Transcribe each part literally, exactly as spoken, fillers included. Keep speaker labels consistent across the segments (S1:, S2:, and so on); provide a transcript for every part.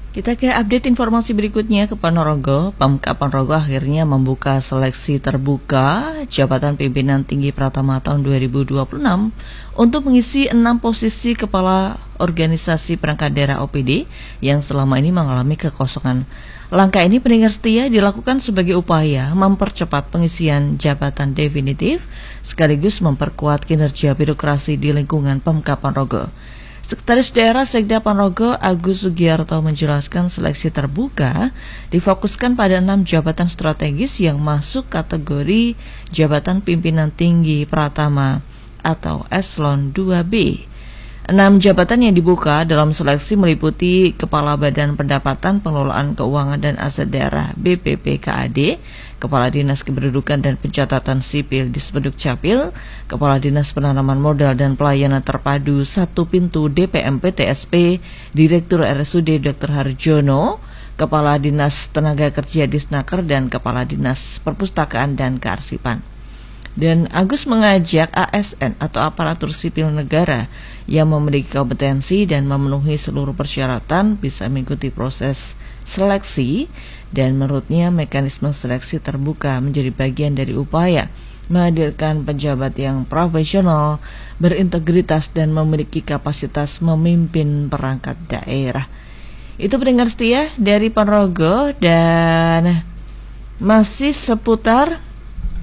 S1: Kita ke update informasi berikutnya ke Ponorogo. Pemkab Ponorogo akhirnya membuka seleksi terbuka jabatan pimpinan tinggi Pratama tahun dua ribu dua puluh enam untuk mengisi enam posisi kepala organisasi perangkat daerah O P D yang selama ini mengalami kekosongan. Langkah ini pendengar setia dilakukan sebagai upaya mempercepat pengisian jabatan definitif sekaligus memperkuat kinerja birokrasi di lingkungan Pemkab Ponorogo. Sekretaris Daerah Sekda Ponorogo Agus Sugiarto menjelaskan seleksi terbuka difokuskan pada enam jabatan strategis yang masuk kategori jabatan pimpinan tinggi Pratama atau Eselon dua B. Enam jabatan yang dibuka dalam seleksi meliputi Kepala Badan Pendapatan Pengelolaan Keuangan dan Aset Daerah B P P K A D, Kepala Dinas Kependudukan dan Pencatatan Sipil Disbeduk Capil, Kepala Dinas Penanaman Modal dan Pelayanan Terpadu Satu Pintu D P M P T S P, Direktur R S U D Doktor Harjono, Kepala Dinas Tenaga Kerja Disnaker dan Kepala Dinas Perpustakaan dan Kearsipan. Dan Agus mengajak A S N atau aparatur sipil negara yang memiliki kompetensi dan memenuhi seluruh persyaratan bisa mengikuti proses seleksi, dan menurutnya mekanisme seleksi terbuka menjadi bagian dari upaya menghadirkan pejabat yang profesional, berintegritas dan memiliki kapasitas memimpin perangkat daerah. Itu pendengar setia dari Ponorogo, dan masih seputar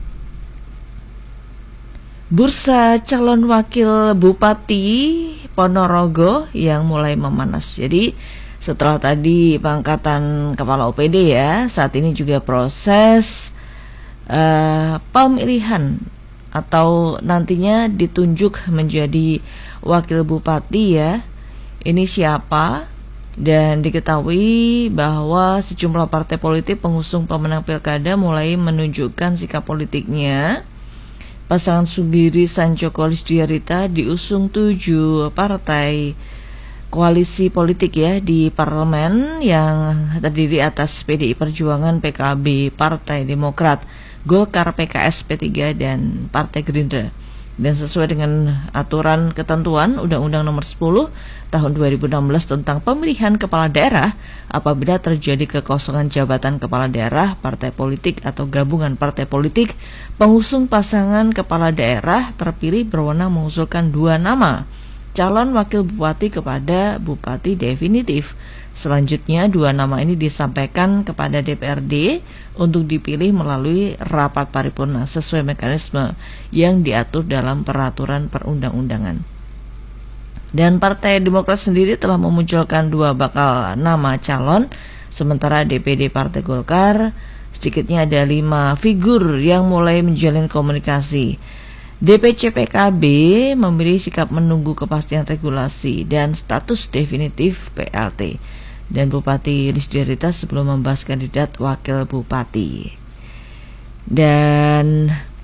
S1: bursa calon wakil Bupati Ponorogo yang mulai memanas. Jadi setelah tadi pengangkatan kepala O P D ya, saat ini juga proses uh, pemilihan atau nantinya ditunjuk menjadi wakil bupati ya. Ini siapa? Dan diketahui bahwa sejumlah partai politik pengusung pemenang pilkada mulai menunjukkan sikap politiknya. Pasangan Sugiri Sanjoko Lisdiarita diusung tujuh partai koalisi politik ya di parlemen yang terdiri atas P D I Perjuangan, P K B, Partai Demokrat, Golkar, P K S, P tiga, dan Partai Gerindra. Dan sesuai dengan aturan ketentuan Undang-Undang Nomor sepuluh Tahun dua ribu enam belas tentang pemilihan kepala daerah, apabila terjadi kekosongan jabatan kepala daerah, partai politik atau gabungan partai politik pengusung pasangan kepala daerah terpilih berwenang mengusulkan dua nama calon wakil bupati kepada bupati definitif. Selanjutnya dua nama ini disampaikan kepada D P R D untuk dipilih melalui rapat paripurna sesuai mekanisme yang diatur dalam peraturan perundang-undangan. Dan Partai Demokrat sendiri telah memunculkan dua bakal nama calon, sementara D P D Partai Golkar sedikitnya ada lima figur yang mulai menjalin komunikasi. D P C P K B memilih sikap menunggu kepastian regulasi dan status definitif P L T. Dan Bupati Lisdiarita sebelum membahas kandidat wakil bupati. Dan